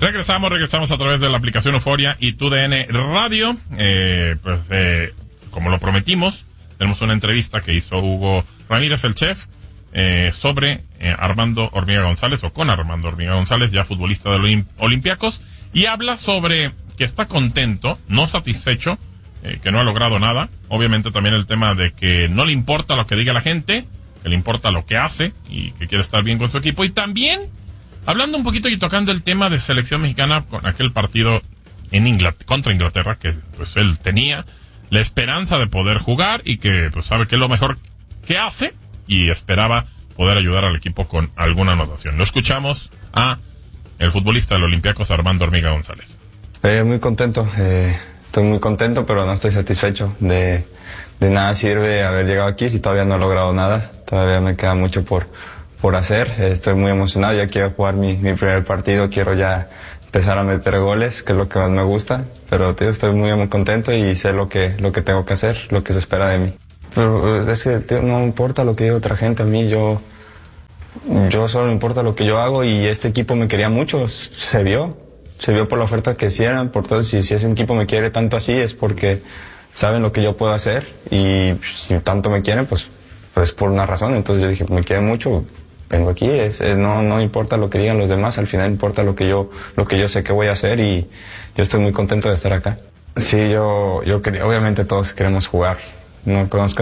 Regresamos a través de la aplicación Euforia y TUDN Radio. Como lo prometimos, tenemos una entrevista que hizo Hugo Ramírez, el chef, sobre Armando Hormiga González, o con Armando Hormiga González, ya futbolista de Olympiacos, y habla sobre que está contento, no satisfecho, que no ha logrado nada. Obviamente también el tema de que no le importa lo que diga la gente, que le importa lo que hace y que quiere estar bien con su equipo. Y también hablando un poquito y tocando el tema de selección mexicana con aquel partido en contra Inglaterra, que pues él tenía la esperanza de poder jugar y que pues sabe que es lo mejor que hace y esperaba poder ayudar al equipo con alguna anotación. Lo escuchamos a el futbolista del Olympiacos, Armando Hormiga González. Muy contento, estoy muy contento, pero no estoy satisfecho. De nada sirve haber llegado aquí si todavía no he logrado nada. Todavía me queda mucho por hacer. Estoy muy emocionado, ya quiero jugar mi primer partido, quiero ya empezar a meter goles, que es lo que más me gusta, pero tío, estoy muy contento y sé lo que tengo que hacer, lo que se espera de mí. Pero es que tío, no importa lo que diga otra gente, a mí yo solo me importa lo que yo hago, y este equipo me quería mucho, se vio por la oferta que hicieran, por todo. Si ese equipo me quiere tanto así es porque saben lo que yo puedo hacer, y si tanto me quieren, pues por una razón. Entonces yo dije, me quieren mucho, vengo aquí, no importa lo que digan los demás, al final importa lo que yo sé que voy a hacer, y yo estoy muy contento de estar acá. Sí, yo quería, obviamente todos queremos jugar, no conozco